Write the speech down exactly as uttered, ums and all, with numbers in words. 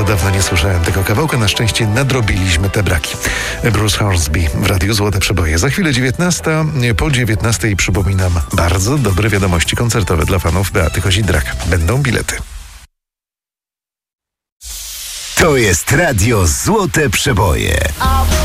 bardzo dawno nie słyszałem tego kawałka. Na szczęście nadrobiliśmy te braki. Bruce Hornsby w Radiu Złote Przeboje. Za chwilę dziewiętnasta. Po dziewiętnastej przypominam bardzo dobre wiadomości koncertowe dla fanów Beaty Kozidrak. Będą bilety. To jest Radio Złote Przeboje.